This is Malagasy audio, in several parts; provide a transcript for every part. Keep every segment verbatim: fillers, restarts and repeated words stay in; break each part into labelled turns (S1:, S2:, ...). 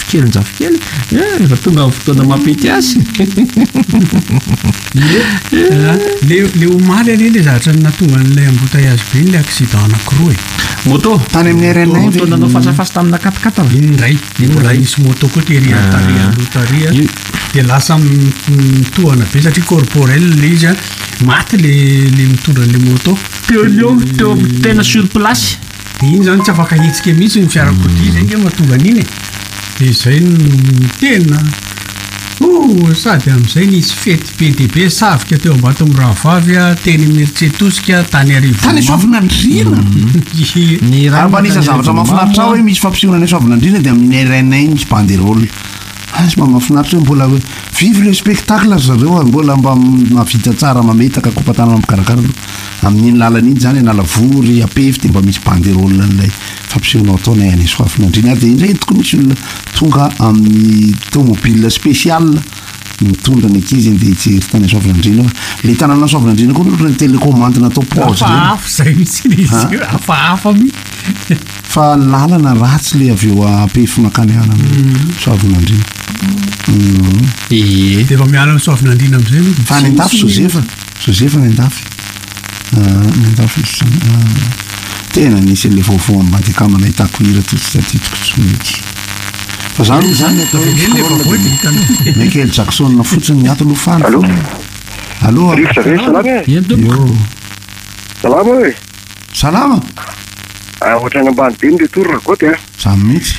S1: jafikely jafikely eh fa tonga amin'ny fotoana mampety azy
S2: le le omaly anie le zavatra natonga an'ilay embouteillage be le accident anankiroa
S1: moto
S3: tany amin'ny R N nine
S1: moto nanao fasafasa tamina katikata
S2: indray mbola nisy moto koa tery taria lotaria dia lasa mitohana be satria corporel le izy a maty le le mitondra le moto
S1: teo leo teo tena sur place
S2: iny zany tsy afaka hetsika mihitsy ny fiarakodia zay nge mahatonga an'iny dia izay no tena o sady amin'izay nisy fety be dia be savika teo ambato amin'ny rahavavy a teny mieritsetosika tany arivo
S3: tany soavinandrina
S1: ny raha
S3: manisa zavatra mahafinaritra ao hoe misy fampisehoana ny soavinandrina dia amin'ny R N nine misy banderole asy mba mahafinaritra hoe mbola hoe vive le spectacle zareo mbola mba mavita tsara mametaka kompatanana mikarakara amin'iny lalan'iny zany analavory apefy dia mba misy banderole n'ilay fampisehoana ataony any soavinandrina ary dia iny zay tokony misy olona tonga amin'ny tomobile spécial mitondra ny ankizy dia hijery tany soavinandrina le tanana soavinandrina koa ohatrany télécommande natao pause
S2: hafahafa zay mitsy le izy hafahafa mi
S3: fa lalana ratsy le avy eo apefy makany ana soavinandrina
S1: e
S2: dia efa miala ny soavinandrina amin'izay
S3: fa ny andafy Josefa Josefa ny andafy ny andafy izy tena nisy an'le vaovao ambady akamana hitako hira totsitratitiko tsy mety fa zany zany atao Michael Jackson na fotsiny ny ato lofany
S4: allo
S3: allo
S4: rivotra ve salama
S1: io
S4: salama oe
S3: salama
S4: ohatra ny ambany be ny retorina koty a
S3: zany mihitsy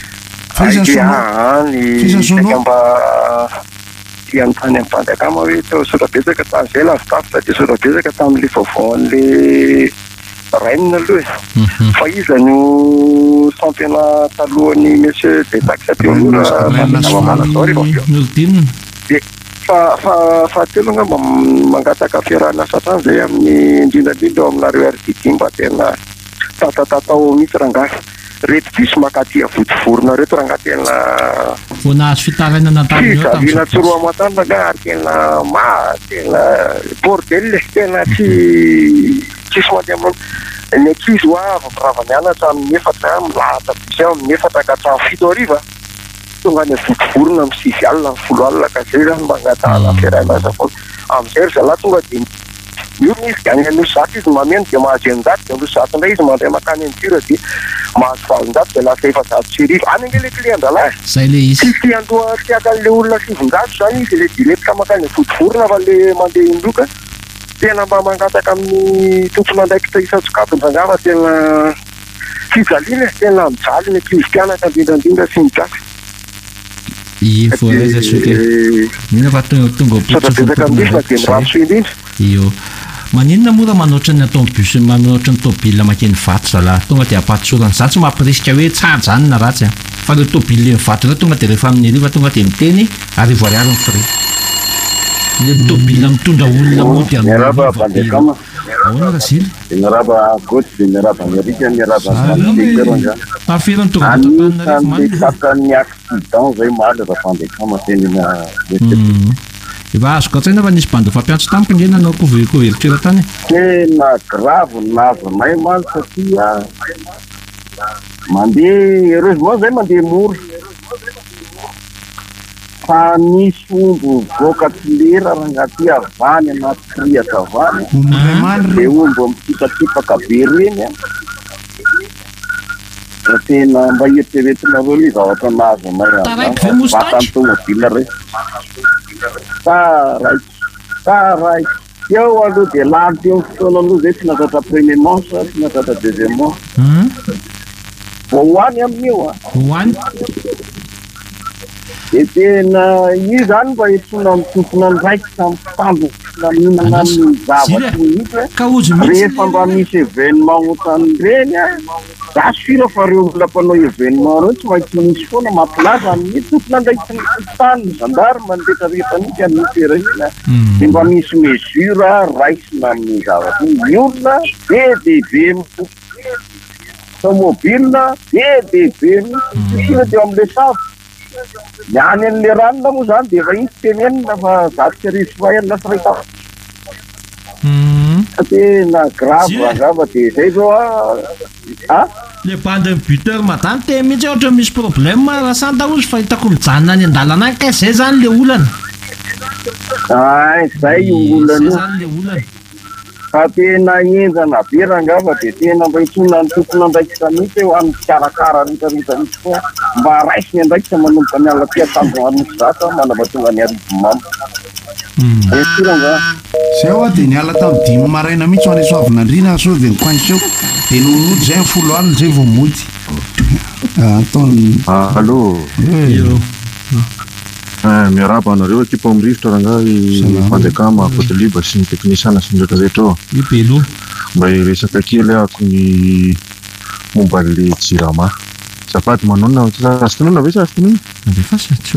S4: any mba tiany tany amin'ny pandakama hoe teo sorabetsaka tamin'izay lavitafitra dia sorabetsaka tamin'le vaovao an'le rainina aloha fa iza no championa talohan'ny monsieur de taxe teolora famana zao rehefa aveo dia fa fa fa telo nga mba mangataka fiarahana satrany zay amin'ny indrindrandrindra ao aminareo R T D mba tena tatatatao mihitsy rangahy reto tsisy makaty avotovorona reto raha nga tena
S1: vonahazo fitaraina
S4: natavina tsoroa matana nga ary tena ma tena bordel tena tsy tsisy mandeha aminao ny ankizy ho avy mianatra amin'ny efatra milahatra bisy ao amin'ny efatra ka hatramin'ny fito ariva tonga any avotovorona amin'ny sivy alina ny folo alina ka zay zany mangatahana fiarahana aza foana amin'izay ry zalahy tonga dia miorina izy dia any anosy zato izy mameno dia mahazo eninjato dia anosy zato indray izy mandray makany amin'ny tira dia mahazo valonjato dia lasa efajato sy arivo any ange le client-dralahy
S1: zay le izy
S4: tsy tiandoha tiakan'le olona sivin-jato zany izy le diretika makany avotovorona fa le mandeha indroka tena mba mangataka amin'ny tompona andraikitra isan-tsokafiny zangava tena fijaliana tena mijaly ny ankizy mpianatra indrindrandrindra sy migasy
S1: i voaraiza soka mihina fa tonga
S4: satrabetsaka misina dia miraso indrindra
S1: io maninona moa raha manoatra ny autobus manoatra ny tobile makeny vato zalahy tonga dia apatosorana za tsy mampirisika hoe tsara zany na ratsy a fa le tobile vato ireo tonga dia rehefa amin'ny ariva tonga dia miteny arivo ariary ny frais le tobile mitondra olona
S5: moderna
S1: ahoana rasily
S5: miaraba goty miaraba amerika miaraba
S1: tafirany tonga
S5: anisan'le tratrany accident zay maly raha fandekama tenena
S1: efa azoko atsaina fa nisy bando fampiantso tamiko nge nanao couverture tany
S5: tena grave navonay maly satria mandeha heureusement zay mandeha mora fa nisy ombo voaka tsilera raha ngaty avany anaty kriaka avany le ombo mitsipakipaka be reny a tena mba eritreretinareo le zavatra nazo mayvatany tomobile re taraiky taraiky eo aloha dia lany teo ny fotoana aloha zay tsy nazatra premier manche tsy nazatra deuxième manche vo hoany amin'io a
S1: hoany
S5: dia tena io zany mba etsona mitompona ny raiky tamin'ny mpambo naminana ny zavatra mihitsy rehefa mba misy événement ohatran'ireny a zasy fira fa reo olona mpanao événement reo tsy maintsy misy foana mampilaza amin'ny tompona ndraiky tany gendarme mandetrarehetra nisy amin'ny tera iny a dia mba misy mesure raisina amin'ny zavatra ny olona be debe tomobile be debe misina teo amin'le savo miany an'le ranona moa zany dia efa izy tenenina fa zato sy arivo sy fahenina sy ray tafa tena grave angamba dia zay zao a a
S1: le bande buteur madame te mihitsy ohatra misy problème raha santa ozy fa hitako mijanona any an-dalana ka zay zany le olana
S5: ay zay olana
S1: zany le olana
S5: fa tena enjana be rangava dia tena mba hitsona ny tompona andraikitra mihitsy eo amin'ny karakara ritarita mihitsy koa mba raisiny andraikitra manomboka ny ala-piatambo anysy zata manamba tonga ny arivo mamo esiranga
S3: zay oa dia niala tamin'ny dimy maraina mihitsy ho any soavinandrina so dia nikoaniseo dia nonoty zay folo alina zay vao moty ataony
S6: allo miaraba anareo ekipa amirivotra rangahy fandekama kotoliba sy ny teknisana sy ny rehetrarehetra ao
S1: ipelo
S6: mba resaka kely ako ny momba le jirama zafady manona azy tonona ve sa azy tonona
S1: defa sy tsy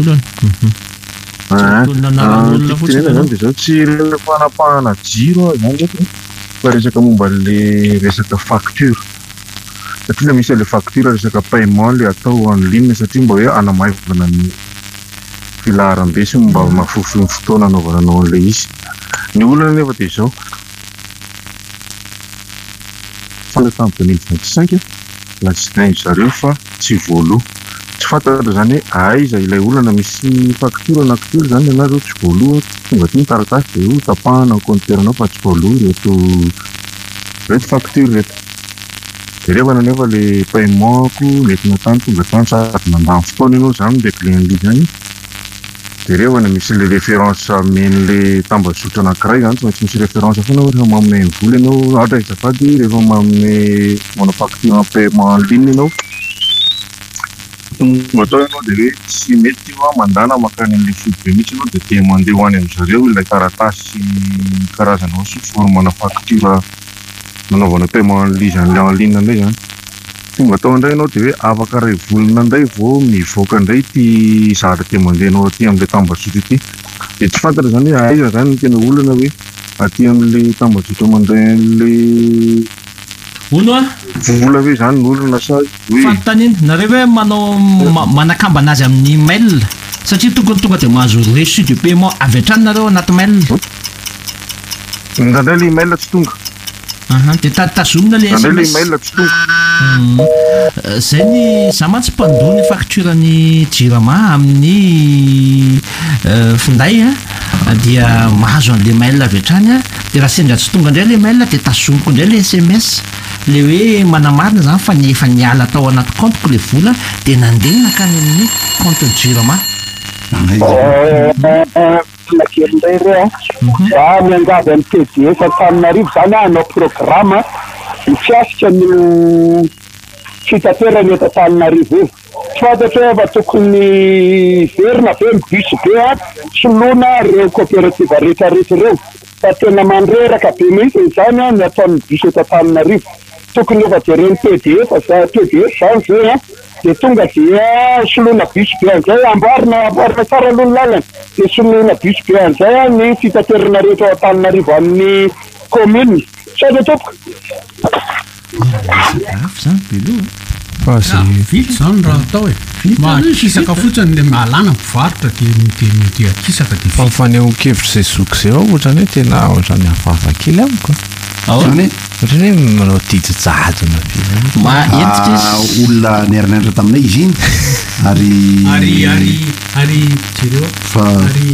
S1: olona
S6: zany dia zao tsy rena fanapahana jiro zany zany fa resaka momba le resaka facture satria le misy le facture resaka paiement le atao en ligne satria mba hoe anamaivana ny filaharam-be sy mba mahafofo ny fotoana anaovananao an'le izy ny olana nefa dia zao faletampeniny vingt-cinq lasinainy zareo fa tsy voaloha tsy fantatra zany hoe aiza ilay olana misy facture anankitelo zany anareo tsy voaloha tonga ty ny taratasy dia io tapahana compteuranao fa tsy voaloha reto reto facture reto dia revana nefa le paiement-ko netina tany tonga tany sady mandany fotoana ianao zany ndraiky le an'le zany dia revana misy le référence amen'le tambazotra anankiray zany tsy maintsy misy référence foana hoe rehefa manome ny vola ianao atra izafady rehefa manome manafacture en paiement en ligne ianao tonga atao ianao dia hoe tsy mety a mandana makany an'le fobe mihitsy ianao dia tia mandeha ho any amin'zareo ilay taratasy karazanao sy formana facture nanaovana paiement en ligne en ligne indray zany tonga atao indray ianao dia hoe afaka ray volana indray vao mivoaka indray ty zahatra tia mandehanao aty amin'ilay tambazotra ity dia tsy fantatra zany hoe aiza zany ny tena olana hoe aty amin'ilay tambazotra mandray an'ilay
S1: ono a
S6: vola ve zany ny olana sa
S1: fantaniny nareo hoe manao manakamba anazy amin'ny mail satria tokony tonga dia mahazo reçu de paiement avy hatrany nareo anaty mail
S6: ndraindray le email tsy tonga
S1: dia taditazomina le
S6: ndraindray le email tsy tonga
S1: zay ny za mantsy mpandoha ny facture ny jirama amin'ny finday a dia mahazo an'le mail avy hatrany a dia raha sendra tsy tonga indray le mail dia tazomiko indray le S M S le hoe manamarina zany fa ny efa niala tao anaty compteko le vola dia nandeha nakany amin'ny compte jirama
S5: nakely indray reo za miangady amin'ny T D F Antananarivo zany anao programme mifiasika no fitaterany eto Antananarivo io tsy fantatra hoe fa tokony verina ve mibus be a soloana reo coopérative rehetrarehetra reo fa tena mandreraka be mihitsy zany a ny ataon'ny bus eto Antananarivo tokony efa jereny T D F za T D F zany zay a dia tonga dia soloana bus be an'izay amboarina amboarina tsara aloha lalana dia soloana bus be an'izay a ny fitaterana rehetra ao Antananarivo amin'ny commune sao tompoko
S1: zany beloha
S2: fa zay vitsy zany raha atao e mahakisaka fotsiny le mahalana mpivarotra dia dia akisaka dia
S7: fa mifanehonkevitra zay zoky zay ao ohatrany hoe tena ohatrany hafahafa kely amiko
S3: zany
S7: ohatrany hoe manao dijijajana
S1: ma entika izy
S3: olona niaranaindra taminay izy iny ary
S2: ary ary ary jereo
S3: fa
S2: ary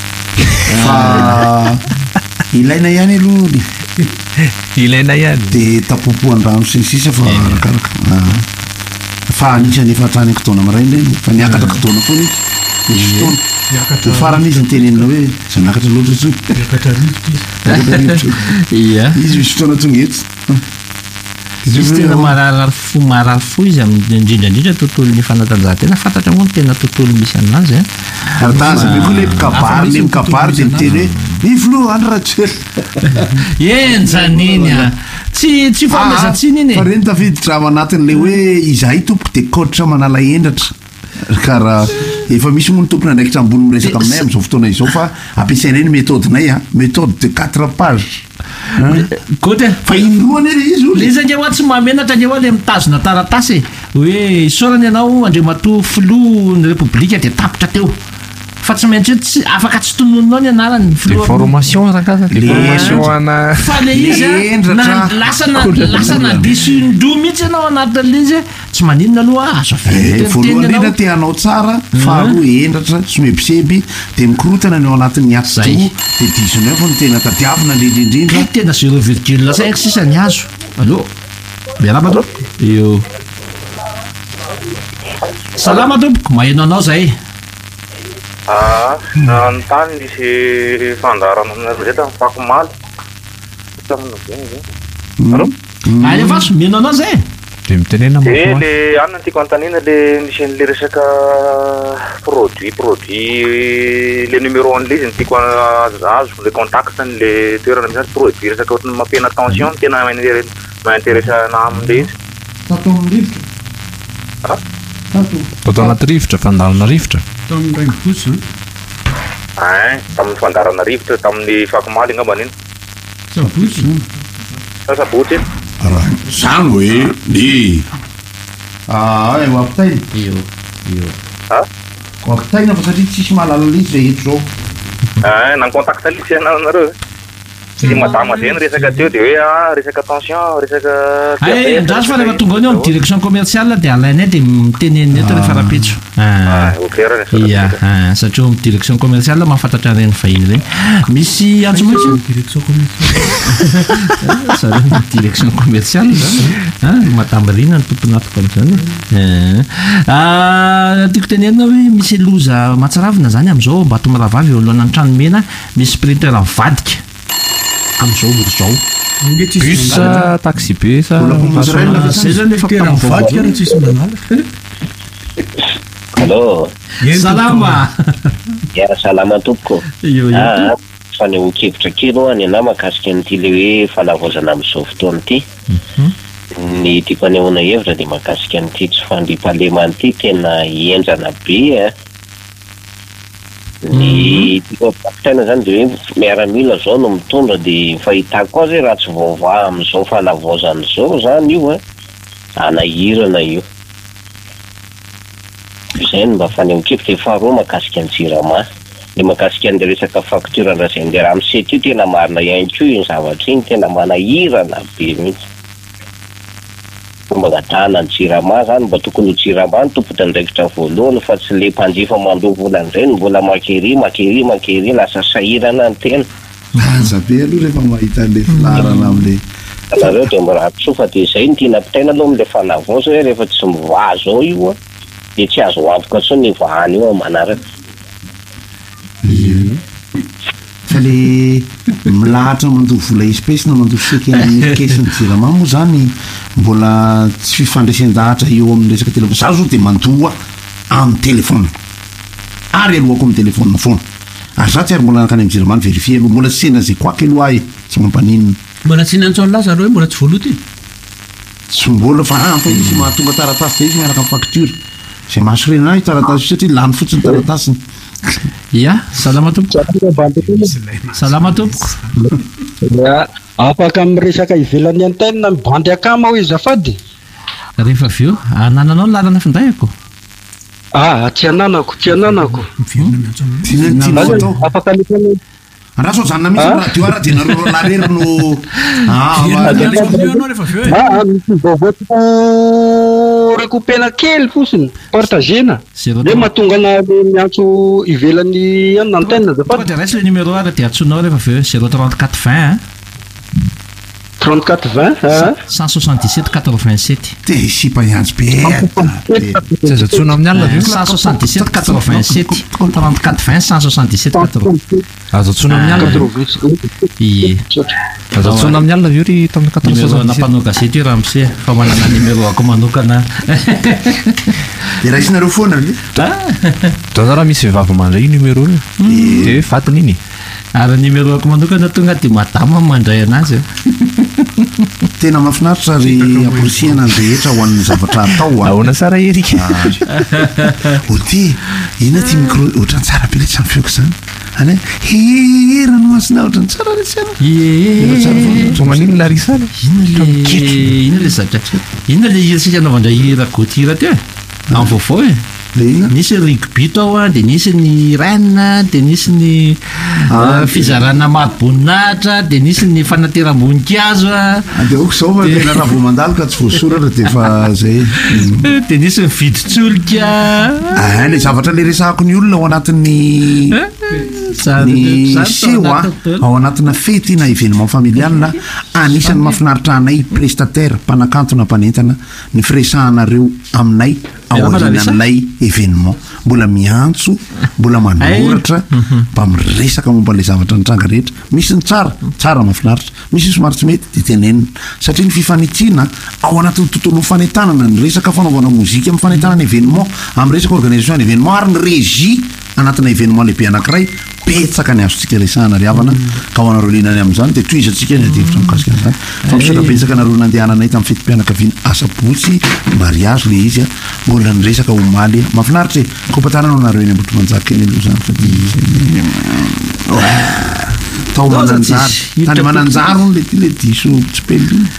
S3: fa ilaina ihany aloha
S7: ilaina ihany
S3: dia tapopohan-drano sy ny sisa fa arakaraka fa anisany efa hatrany kotona maraindray fa niakatra kotona foana izy misy fotoana dia farany izy ny tenenina hoe zay miakatra loatra tsony
S2: miakatra rivotra
S3: izy
S1: ia
S3: izy misy fotoana tonga eto
S1: izy tena mararary fo marary fo izy amin'ny indrindraindrindra tontolo ny fanatanjahantena fantatra moa ny tena tontolo misy anazy a
S3: arataza be koa le mikabary le mikabary dia miteny hoe ivolo any raha tsy
S1: enjaniny a tsy tsy famezantsiny iny
S3: fa reny tafiditra manatin'le hoe izahay tompoko dia koditra manala endratra karaha efa misy moa ny tompona andraikitra ambony miresaka aminay amin'izao fotoana izao fa ampiasainay ny méthodenay a méthode de quatre page
S1: kotra
S3: fa indroany ry izy
S1: le izy ange hoa tsy mahamenatra ange hoa le mitazona taratasy hoe isaorany ianao andriamatoa filoha ny republika dia tapitra teo fa tsy maintsy tsy afaka tsy tononinao ny anarany
S7: formation rakasa formation ana
S1: fa le izy lasa lasa nandiso indro mihitsy ianao anatin'le izy tsy maninona aloha azo
S3: voalohany indrindra teanao tsara faharoa endratra somebiseby de mikorotana ny ao anatin'ny ato zay de disonao fa ny tena tadiavina indrindrindrindra
S1: tena zéro virgule cinq sisa ny azo allo miarama tompoko io salama tompoko maheno anao zay
S8: ah ny tany misy fandarana aminareta mifakomaly allo
S1: ale vaso miheno anao zay
S7: de mitenena
S8: de le anina tiako antanina le misy an'le resaka produit produit le numéro an'le izy ny tiako azo le contact le toerana misy produit resaka ohatry ny mampena tension tena maintéressana am'le izy
S2: tato amin'ny rivotra
S8: ah
S2: tato
S7: tato anaty rivotra fandalana rivotra
S2: tao amin'ny ray mipotsy
S8: ay tamin'ny fandarana rivotra tamin'ny fakomaly angamba niny
S2: sabotsy
S8: sabotsy
S3: zany hoe ny ay oampitaina
S1: io io
S8: ah
S3: oampitaina fa satria tsisy mahalala lizy zay eto zao
S8: ay nan contact lizy ianao nareo sy madama zay ny resaka teo de hoe a resaka tension resaka
S1: ay andraso fa rehefa tonga any ao amin'ny direction commerciale de alainay de miteneniny eto rehefa rapitso ia satria amin'ny direction commerciale mahafantatra reny fahiny reny misy antso maitsy
S2: direction commerciale
S1: sa direction commerciale zany madame Rina ny tomponatoko am'zany tiako tenenina hoe misy loza matsaravina zany am'izao mba to miravavy eo alohana ny tranomena misy printer vadika am'izao orizao
S7: bus taxi bus
S1: zay zany efa
S2: vadika raha tsisy manala
S9: allo
S1: salama
S9: ya salama tompoko
S1: io io
S9: fa ny okevitra kely ho any ana makasika an'ity le hoe fanavozana amin'izao fotoana ity ny tiako anehoana hevitra de makasika an'ity tsy fandriam-pahalemana ity tena enjana be e ny tiako ampitaina zany de hoe miaramila zao no mitondra de fahitako koa zay raha tsy vaovao amin'izao fanavozana zao zany io e anahirana io zay mba faneho-kevitra e faharoa makasika ny jirama le makasika an'le resaka facture raha zay andeha raha misety io tena marina ihany koa iny zavatra iny tena manahirana be mihitsy fomba gatana ny jirama zany mba tokony ho jirama ny tompony ndraikitra voalohany fa tsy le mpanjifa mandroa volany ireny mbola makery makery makery lasa sahirana ny tena
S3: aza be aloha rehefa mahita an'le filarana am'le
S9: anareo de mbola tsofa de zay ny tiana pitaina aloha am'le fanavozo hoe rehefa tsy mivoa zao io a de tsy azo antoka tso ny vahany io amanaraka
S3: fa le milahatra mandovo vola espèce na mandovo seky amin'ny kesiny jirama moa zany mbola tsy fifandraisan-dahatra eo amin'ny resaka telefona za zao de mandoa amin'ny telefona ary alohako amin'ny telefona foana ary za tsy ary mbola nakany amin'ny jirama ny vérifie aloha mbola tsy sena zay koaky aloha ahy tsy mampaninona
S2: mbola tsy nantsony laza aloha hoe mbola tsy voaloty
S3: tsy mbola fa fa izy mahatonga taratasy zay izy miaraka amin'ny facture zay mahasorena ahy taratasy satria lany fotsiny taratasiny
S1: ia salama tompoko salama tompoko
S10: afaka miresaka ivelany antenne mibandy akama ho izy afady
S1: rehefa avy eo anananao ny lalana findaiko
S10: ah tsy ananako tsy ananako afaka
S3: andraso zanona misy radio ara de nareo larery no
S10: rekopena kely fosiny partagena le mahatonga na miantso ivelany any antenne
S1: de reste le numéro ara de atsonao rehefa avy eo zéro trente-quatre vingt
S10: trente-quatre vingt
S1: cent soixante-dix-sept quatre-vingt-sept
S3: de sipa iantsy be
S7: zaza tsona amin'ny alina
S1: cent soixante-dix-sept quatre-vingt-sept trente-quatre vingt cent soixante-dix-sept quatre-vingt
S7: azo tsona amin'ny alina
S1: i
S7: azo tsona amin'ny alina io ry tamin'ny quatre
S1: numéro nampanao gazety io raha mise fa manana numéro ako manokana
S3: de raha isinareo foana le
S7: dao za raha misy vehivavy mandray numéro io de vatiny iny
S1: ary numéro ako manokana tonga de madama mandray anazy
S3: tena mahafinaritra ry aporisiana ny rehetra ho an'ny zavatra atao
S7: ahoana tsara erika
S3: oty ina ty micro ohatrany tsara be le tsy amifeoko zany any herano masina ohatrany tsara
S7: resanmanino larisana
S1: ina le zatra inona le hira sisy anaovandray hira gotira teo amin'ny vaovao e nisy rugby tao a de nisy ny rennes de nisy ny fizarana maro-boninahitra de nisy ny fanateram-boninkazo a
S3: de oko zao fa tena raha vao mandalo ka tsy voasoratra de fa zay
S1: de nisy ny viditsolika
S3: a le zavatra le resahako ny olona ao anatin'ny ny seo a ao anatina fety na événement familial anisan'ny mahafinaritra anay prestataire mpanakantona mpanentana ny firesahanareo aminay aorinanay événement mbola miantso mbola manoratra mba miresaka momba le zavatra nitranga rehetra misy ny tsara tsara mahafinaritra misy ny somary tsy mety de tenenina satria ny fifanitsina ao anatin'ny tontolo fanentanana ny resaka fanaovana mozika amin'ny fanentanana événement amin'ny resaka organisation ny événement ary ny régie anatina événement lehibe anankiray petsaka ny azontsika resahana riavana ka ho anareo linany amin'izany de toizatsika ny adevitra mikasika an'izany fa misora betsaka anareo nandehananay tamin'ny fety-pianakaviana asabotsy mariage le izy a mbola ny resaka omaly mahafinaritra e kompatananao anareo eny ambotro manjaka eny aloha zany sady tao mananjary tany mananjary le ty le diso tsy pely